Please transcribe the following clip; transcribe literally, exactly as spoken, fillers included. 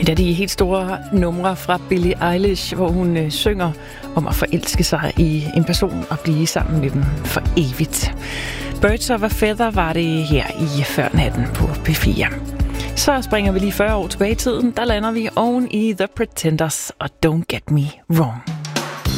Et af de helt store numre fra Billie Eilish, hvor hun øh, synger om at forelske sig i en person og blive sammen med dem for evigt. Birds of a Feather var det her i Før natten på P fire. Så springer vi lige fyrre år tilbage i tiden. Der lander vi oven i The Pretenders og Don't Get Me Wrong.